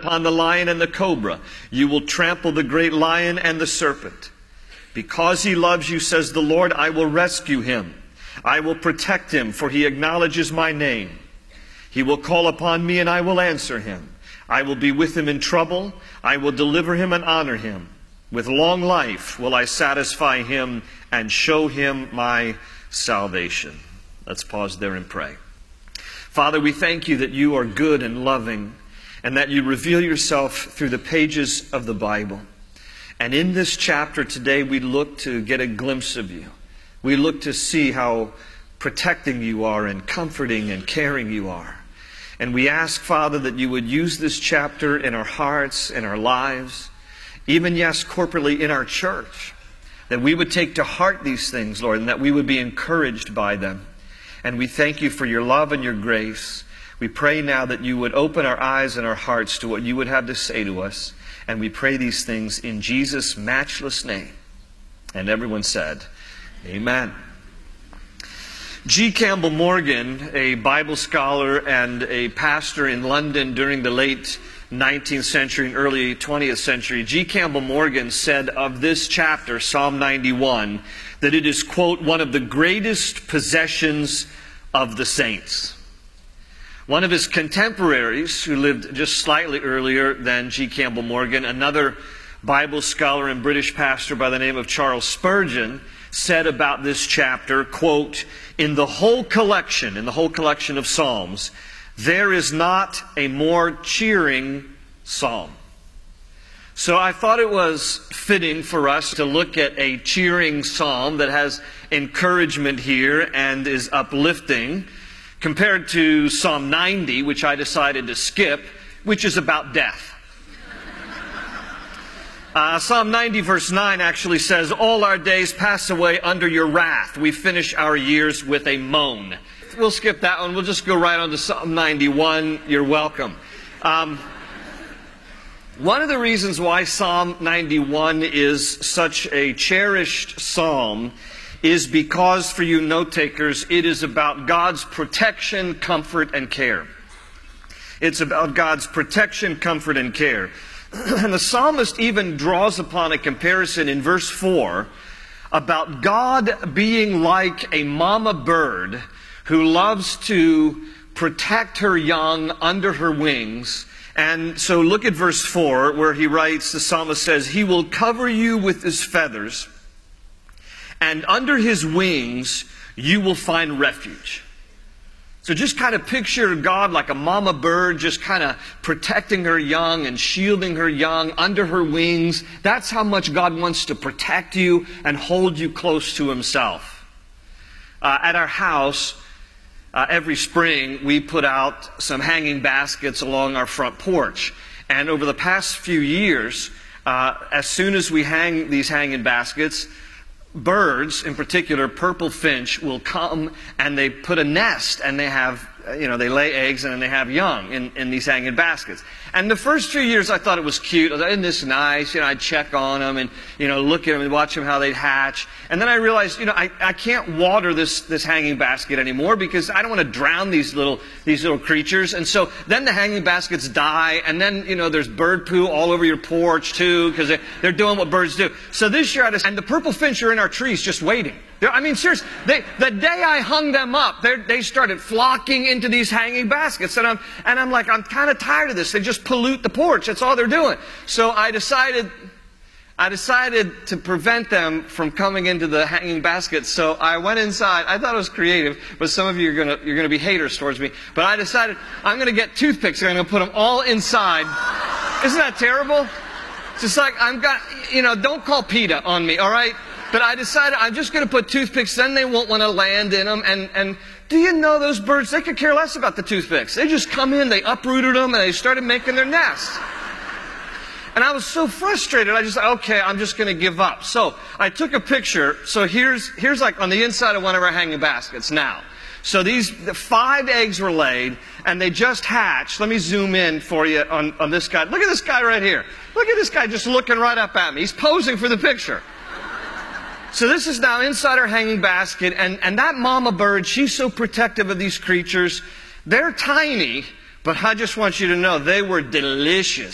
upon the lion and the cobra. You will trample the great lion and the serpent. Because he loves you, says the Lord, I will rescue him. I will protect him, for he acknowledges my name. He will call upon me, and I will answer him. I will be with him in trouble. I will deliver him and honor him. With long life will I satisfy him and show him my salvation. Let's pause there and pray. Father, we thank you that you are good and loving, and that you reveal yourself through the pages of the Bible. And in this chapter today, we look to get a glimpse of you. We look to see how protecting you are and comforting and caring you are. And we ask, Father, that you would use this chapter in our hearts, in our lives, even, yes, corporately in our church, that we would take to heart these things, Lord, and that we would be encouraged by them. And we thank you for your love and your grace. We pray now that you would open our eyes and our hearts to what you would have to say to us. And we pray these things in Jesus' matchless name. And everyone said, Amen. G. Campbell Morgan, a Bible scholar and a pastor in London during the late 19th century and early 20th century, G. Campbell Morgan said of this chapter, Psalm 91, that it is, quote, one of the greatest possessions of the saints. One of his contemporaries, who lived just slightly earlier than G. Campbell Morgan, another Bible scholar and British pastor by the name of Charles Spurgeon, said about this chapter, quote, in the whole collection of Psalms, there is not a more cheering psalm. So I thought it was fitting for us to look at a cheering psalm that has encouragement here and is uplifting, compared to Psalm 90, which I decided to skip, which is about death. Psalm 90 verse 9 actually says, all our days pass away under your wrath. We finish our years with a moan. We'll skip that one. We'll just go right on to Psalm 91. You're welcome. One of the reasons why Psalm 91 is such a cherished psalm is because, for you note takers, it is about God's protection, comfort, and care. It's about God's protection, comfort, and care. And the psalmist even draws upon a comparison in verse 4 about God being like a mama bird who loves to protect her young under her wings. And so look at verse 4 where he writes, the psalmist says, he will cover you with his feathers, and under his wings you will find refuge. So just kind of picture God like a mama bird, just kind of protecting her young and shielding her young under her wings. That's how much God wants to protect you and hold you close to himself. At our house, every spring we put out some hanging baskets along our front porch. And over the past few years, as soon as we hang these hanging baskets, birds, in particular purple finch, will come and they put a nest, and they have, they lay eggs and then they have young in these hanging baskets. And the first few years I thought it was cute. I thought, isn't this nice? I'd check on them and, look at them and watch them how they'd hatch. And then I realized, I can't water this hanging basket anymore because I don't want to drown these little creatures. And so then the hanging baskets die, and then, there's bird poo all over your porch too, because they're doing what birds do. So this year and the purple finch are in our trees just waiting. Seriously, the day I hung them up, they started flocking into these hanging baskets. And I'm like, I'm kind of tired of this. They just pollute the porch. That's all they're doing. So I decided to prevent them from coming into the hanging baskets. So I went inside. I thought it was creative, but some of you you're going to be haters towards me. But I decided I'm going to get toothpicks and I'm going to put them all inside. Isn't that terrible? It's just like don't call PETA on me, all right? But I decided I'm just going to put toothpicks, then they won't want to land in them. And do you know those birds, they could care less about the toothpicks. They just come in, they uprooted them, and they started making their nests. And I was so frustrated, I just said, okay, I'm just going to give up. So I took a picture. So here's like on the inside of one of our hanging baskets now. So the 5 eggs were laid, and they just hatched. Let me zoom in for you on this guy. Look at this guy right here. Look at this guy just looking right up at me. He's posing for the picture. So this is now inside our hanging basket, and that mama bird, she's so protective of these creatures. They're tiny, but I just want you to know they were delicious.